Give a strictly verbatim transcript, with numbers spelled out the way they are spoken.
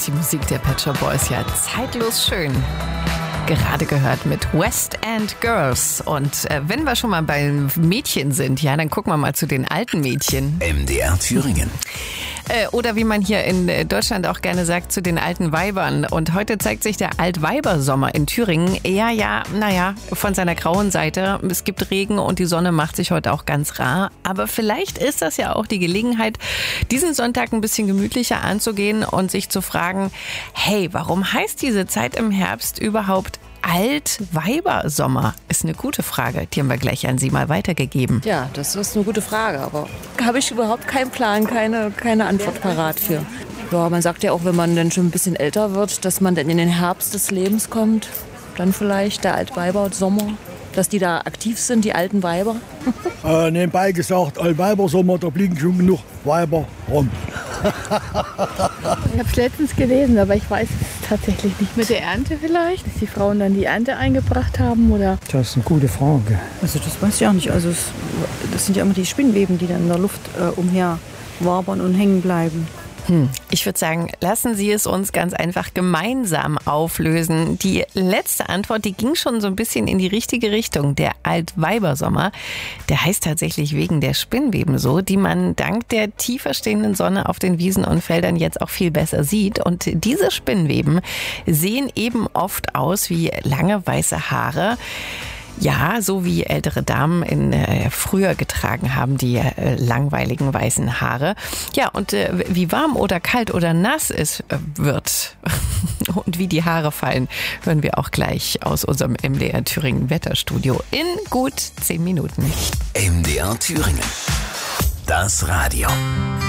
Und die Musik der Pet Shop Boys, ja, zeitlos schön. Gerade gehört mit West End Girls. Und äh, wenn wir schon mal bei Mädchen sind, ja, dann gucken wir mal zu den alten Mädchen. M D R Thüringen. Äh, oder wie man hier in Deutschland auch gerne sagt, zu den alten Weibern. Und heute zeigt sich der Altweibersommer in Thüringen. Ja, ja, naja, von seiner grauen Seite. Es gibt Regen und die Sonne macht sich heute auch ganz rar. Aber vielleicht ist das ja auch die Gelegenheit, diesen Sonntag ein bisschen gemütlicher anzugehen und sich zu fragen, hey, warum heißt diese Zeit im Herbst überhaupt Altweibersommer? Ist eine gute Frage. Die haben wir gleich an Sie mal weitergegeben. Ja, das ist eine gute Frage, aber habe ich überhaupt keinen Plan, keine, keine Antwort parat für. Ja, man sagt ja auch, wenn man dann schon ein bisschen älter wird, dass man dann in den Herbst des Lebens kommt. Dann vielleicht der Altweibersommer, dass die da aktiv sind, die alten Weiber. äh, nebenbei gesagt, Altweibersommer, da fliegen schon genug Weiber rum. Ich habe es letztens gelesen, aber ich weiß es tatsächlich nicht. Mit der Ernte vielleicht, dass die Frauen dann die Ernte eingebracht haben, oder? Das ist eine gute Frage. Also das weiß ich auch nicht. Also es, das sind ja immer die Spinnweben, die dann in der Luft äh, umher wabern und hängen bleiben. Hm. Ich würde sagen, lassen Sie es uns ganz einfach gemeinsam auflösen. Die letzte Antwort, die ging schon so ein bisschen in die richtige Richtung. Der Altweibersommer, der heißt tatsächlich wegen der Spinnweben so, die man dank der tiefer stehenden Sonne auf den Wiesen und Feldern jetzt auch viel besser sieht. Und diese Spinnweben sehen eben oft aus wie lange weiße Haare. Ja, so wie ältere Damen in, äh, früher getragen haben, die äh, langweiligen weißen Haare. Ja, und äh, wie warm oder kalt oder nass es äh, wird und wie die Haare fallen, hören wir auch gleich aus unserem M D R Thüringen Wetterstudio in gut zehn Minuten. M D R Thüringen. Das Radio.